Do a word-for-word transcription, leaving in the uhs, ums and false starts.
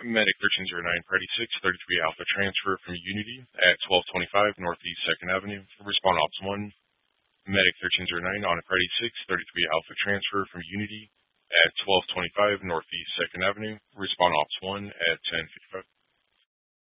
Medic thirteen oh nine, Priority six, thirty-three Alpha transfer from Unity at twelve twenty-five Northeast second Avenue. Respond Ops one. Medic thirteen oh nine on a Priority six, thirty-three Alpha transfer from Unity at twelve twenty-five Northeast second Avenue. Respond Ops one at ten fifty-five.